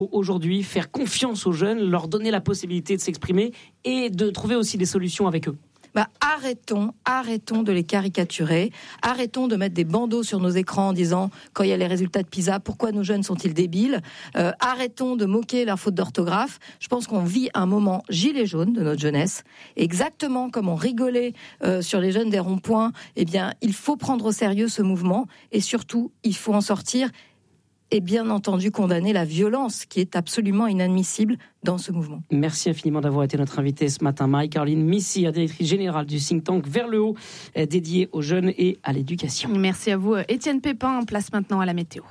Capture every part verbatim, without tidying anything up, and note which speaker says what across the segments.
Speaker 1: Aujourd'hui, faire confiance aux jeunes, leur donner la possibilité de s'exprimer et de trouver aussi des solutions avec eux.
Speaker 2: Bah, arrêtons, arrêtons de les caricaturer, arrêtons de mettre des bandeaux sur nos écrans en disant, quand il y a les résultats de PISA, pourquoi nos jeunes sont-ils débiles, euh, arrêtons de moquer leurs fautes d'orthographe. Je pense qu'on vit un moment gilet jaune de notre jeunesse, exactement comme on rigolait euh, sur les jeunes des ronds-points. Eh bien, il faut prendre au sérieux ce mouvement et surtout, il faut en sortir et bien entendu condamner la violence qui est absolument inadmissible dans ce mouvement.
Speaker 1: Merci infiniment d'avoir été notre invitée ce matin. Marie-Caroline Missy, directrice générale du think tank Vers le haut, dédié aux jeunes et à l'éducation.
Speaker 3: Merci à vous, Étienne Pépin. Place maintenant à la météo.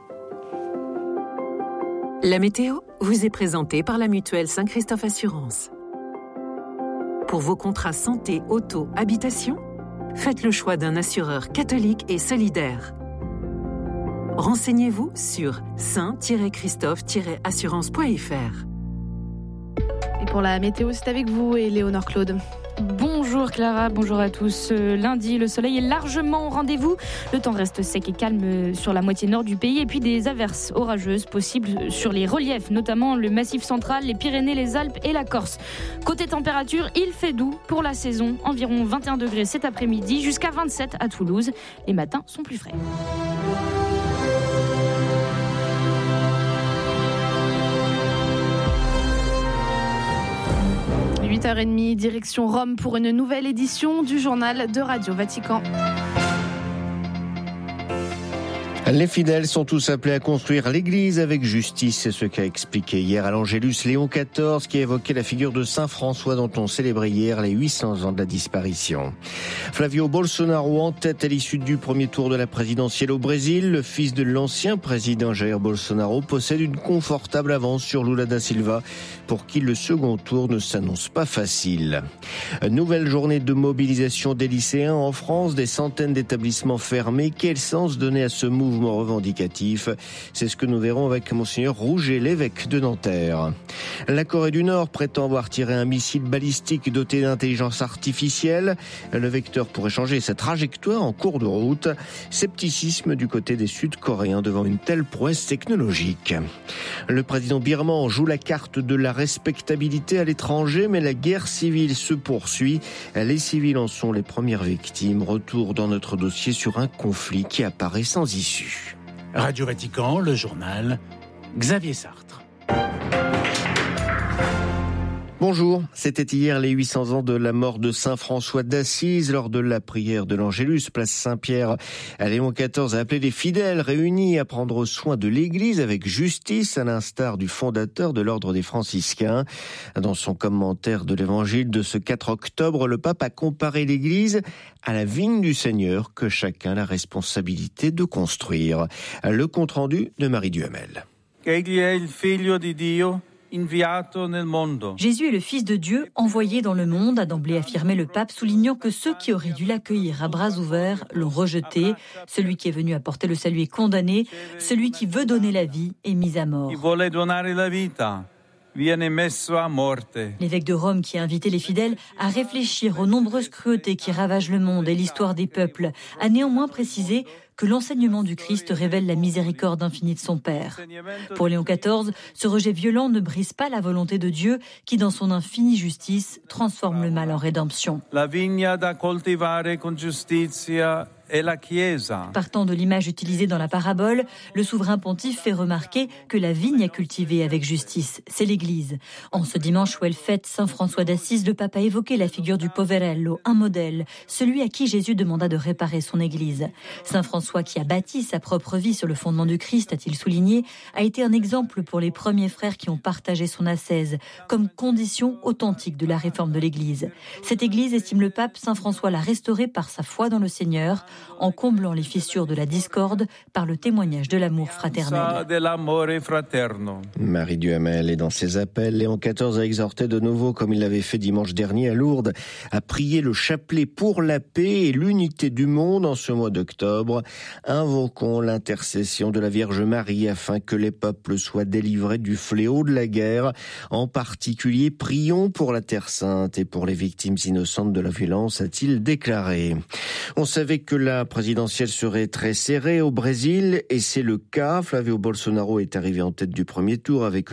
Speaker 4: La météo vous est présentée par la mutuelle Saint-Christophe Assurance. Pour vos contrats santé, auto, habitation, faites le choix d'un assureur catholique et solidaire. Renseignez-vous sur saint christophe assurance point f r.
Speaker 3: Et pour la météo, c'est avec vous et Léonore Claude.
Speaker 5: Bonjour Clara, bonjour à tous. Lundi, le soleil est largement au rendez-vous. Le temps reste sec et calme sur la moitié nord du pays et puis des averses orageuses possibles sur les reliefs, notamment le Massif central, les Pyrénées, les Alpes et la Corse. Côté température, il fait doux pour la saison. Environ vingt et un degrés cet après-midi, jusqu'à vingt-sept à Toulouse. Les matins sont plus frais.
Speaker 3: huit heures trente, direction Rome pour une nouvelle édition du journal de Radio Vatican.
Speaker 6: Les fidèles sont tous appelés à construire l'église avec justice. C'est ce qu'a expliqué hier à l'Angélus Léon quatorze, qui a évoqué la figure de Saint François dont on célébrait hier les huit cents ans de la disparition. Flavio Bolsonaro en tête à l'issue du premier tour de la présidentielle au Brésil. Le fils de l'ancien président Jair Bolsonaro possède une confortable avance sur Lula da Silva, pour qui le second tour ne s'annonce pas facile. Nouvelle journée de mobilisation des lycéens en France, des centaines d'établissements fermés. Quel sens donner à ce mouvement revendicatif? C'est ce que nous verrons avec Monseigneur Rouget, l'évêque de Nanterre. La Corée du Nord prétend avoir tiré un missile balistique doté d'intelligence artificielle. Le vecteur pourrait changer sa trajectoire en cours de route. Scepticisme du côté des Sud-Coréens devant une telle prouesse technologique. Le président birman joue la carte de la respectabilité à l'étranger, mais la guerre civile se poursuit. Les civils en sont les premières victimes. Retour dans notre dossier sur un conflit qui apparaît sans issue.
Speaker 7: Radio Vatican, le journal, Xavier Sartre.
Speaker 6: Bonjour, c'était hier les huit cents ans de la mort de Saint François d'Assise. Lors de la prière de l'Angélus, place Saint-Pierre, Léon quatorze a appelé les fidèles réunis à prendre soin de l'Église avec justice, à l'instar du fondateur de l'ordre des franciscains. Dans son commentaire de l'Évangile de ce quatre octobre, le pape a comparé l'Église à la vigne du Seigneur que chacun a la responsabilité de construire. Le compte-rendu de Marie Duhamel.
Speaker 8: Egli è il figlio di Dio.
Speaker 9: Jésus est le Fils de Dieu, envoyé dans le monde, a d'emblée affirmé le pape, soulignant que ceux qui auraient dû l'accueillir à bras ouverts l'ont rejeté. Celui qui est venu apporter le salut est condamné, celui qui veut donner la vie est mis à mort. L'évêque de Rome, qui a invité les fidèles à réfléchir aux nombreuses cruautés qui ravagent le monde et l'histoire des peuples, a néanmoins précisé que l'enseignement du Christ révèle la miséricorde infinie de son Père. Pour Léon quatorze, ce rejet violent ne brise pas la volonté de Dieu qui, dans son infinie justice, transforme le mal en rédemption.
Speaker 8: La vigna da coltivare con giustizia è la Chiesa.
Speaker 9: Partant de l'image utilisée dans la parabole, le souverain pontife fait remarquer que la vigne à cultiver avec justice, c'est l'Église. En ce dimanche où elle fête Saint François d'Assise, le pape a évoqué la figure du poverello, un modèle, celui à qui Jésus demanda de réparer son Église. Saint François, qui a bâti sa propre vie sur le fondement du Christ, a-t-il souligné, a été un exemple pour les premiers frères qui ont partagé son ascèse, comme condition authentique de la réforme de l'Église. Cette Église, estime le pape, Saint François l'a restaurée par sa foi dans le Seigneur, en comblant les fissures de la discorde par le témoignage de l'amour fraternel.
Speaker 6: Marie Duhamel, et dans ses appels, Léon quatorze a exhorté de nouveau, comme il l'avait fait dimanche dernier à Lourdes, à prier le chapelet pour la paix et l'unité du monde en ce mois d'octobre. Invoquons l'intercession de la Vierge Marie afin que les peuples soient délivrés du fléau de la guerre. En particulier, prions pour la Terre Sainte et pour les victimes innocentes de la violence, a-t-il déclaré. On savait que la la présidentielle serait très serrée au Brésil, et c'est le cas. Flavio Bolsonaro est arrivé en tête du premier tour avec